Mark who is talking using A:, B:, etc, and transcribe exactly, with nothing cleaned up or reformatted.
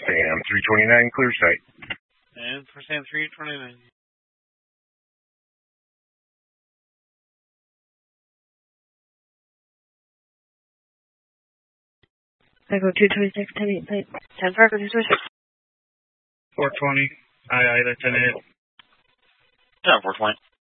A: Sam three twenty-nine, clear sight.
B: And for Sam three twenty-nine.
C: Echo two twenty-six, ten eight, plate. ten four, two twenty-six.
D: four twenty. Aye, aye, that's ten eight.
E: ten four twenty.